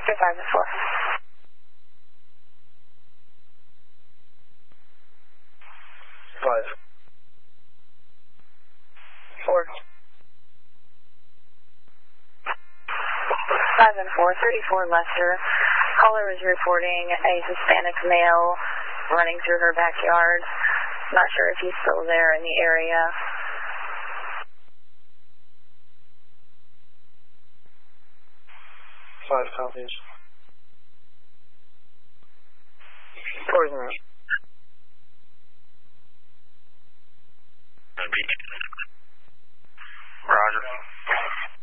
5 and 4. 5. 4. 5 and 4, 34 Lester. Caller is reporting a Hispanic male running through her backyard. Not sure if he's still there in the area. 5 copies.